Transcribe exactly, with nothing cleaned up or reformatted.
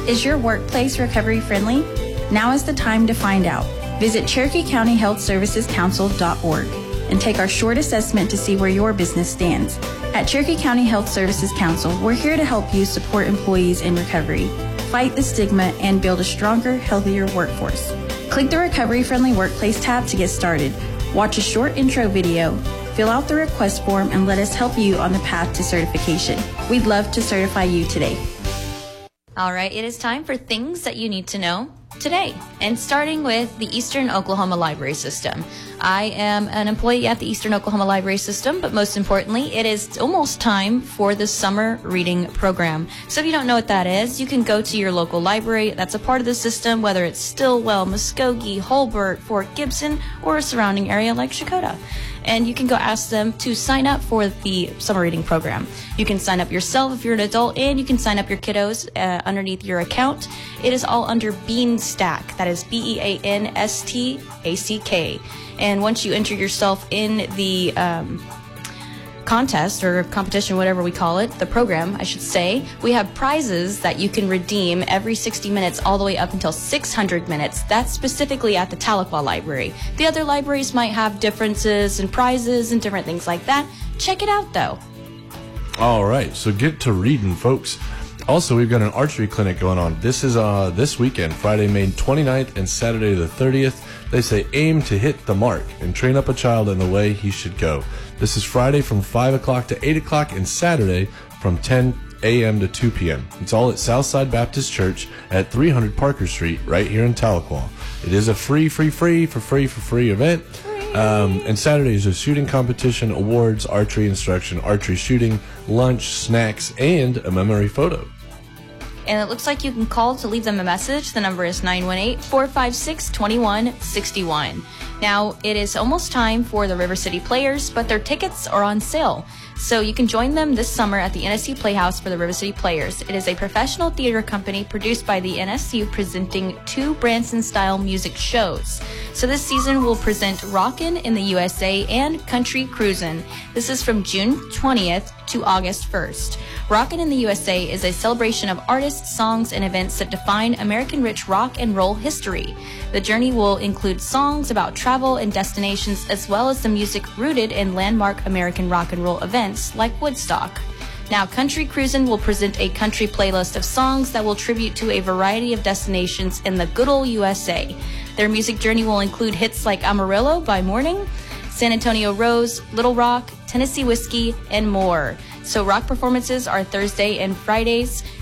Is your workplace recovery friendly? Now is the time to find out. Visit Cherokee County Health Services Council dot org and take our short assessment to see where your business stands. At Cherokee County Health Services Council, we're here to help you support employees in recovery, fight the stigma, and build a stronger, healthier workforce. Click the Recovery Friendly Workplace tab to get started. Watch a short intro video, fill out the request form, and let us help you on the path to certification. We'd love to certify you today. All right, it is time for things that you need to know today, and starting with the Eastern Oklahoma Library System. I am an employee at the Eastern Oklahoma Library System, but most importantly, it is almost time for the summer reading program. So if you don't know what that is, you can go to your local library that's a part of the system, whether it's Stillwell, Muskogee, Holbert, Fort Gibson, or a surrounding area like Shakota. And you can go ask them to sign up for the summer reading program. You can sign up yourself if you're an adult, and you can sign up your kiddos uh, underneath your account. It is all under Beanstack. That is B E A N S T A C K. And once you enter yourself in the um, contest or competition, whatever we call it, the program, I should say, we have prizes that you can redeem every sixty minutes all the way up until six hundred minutes. That's specifically at the Tahlequah Library. The other libraries might have differences and prizes and different things like that. Check it out, though. All right, so get to reading, folks. Also, we've got an archery clinic going on. This is uh, this weekend, Friday, May twenty-ninth and Saturday the thirtieth. They say aim to hit the mark and train up a child in the way he should go. This is Friday from five o'clock to eight o'clock and Saturday from ten a.m. to two p.m. It's all at Southside Baptist Church at three hundred Parker Street right here in Tahlequah. It is a free, free, free, for free, for free event. Um, and Saturday is a shooting competition, awards, archery instruction, archery shooting, lunch, snacks, and a memory photo. And it looks like you can call to leave them a message. The number is nine one eight, four five six, two one six one. Now, it is almost time for the River City Players, but their tickets are on sale. So you can join them this summer at the N S U Playhouse for the River City Players. It is a professional theater company produced by the N S U, presenting two Branson-style music shows. So this season we'll present Rockin' in the U S A and Country Cruisin'. This is from June twentieth to August first. Rockin' in the U S A is a celebration of artists, songs, and events that define American rich rock and roll history. The journey will include songs about travel and destinations, as well as the music rooted in landmark American rock and roll events like Woodstock. Now, Country Cruisin' will present a country playlist of songs that will tribute to a variety of destinations in the good old U S A. Their music journey will include hits like Amarillo by Morning, San Antonio Rose, Little Rock, Tennessee Whiskey, and more. So rock performances are Thursday and Fridays.